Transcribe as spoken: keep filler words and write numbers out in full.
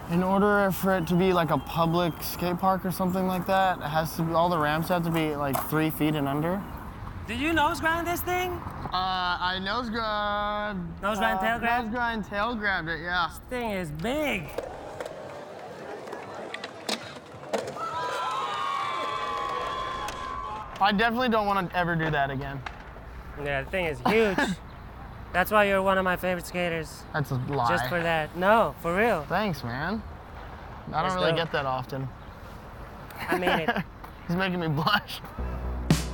In order for it to be like a public skate park or something like that, it has to be, all the ramps have to be like three feet and under. Did you nose grind this thing? Uh, I nose grabbed. Nose grind, uh, tail grab? Nose grind, tail grabbed it, yeah. This thing is big. I definitely don't want to ever do that again. Yeah, the thing is huge. That's why you're one of my favorite skaters. That's a lie. Just for that. No, for real. Thanks, man. I don't That's really dope. get that often. I mean it. He's making me blush.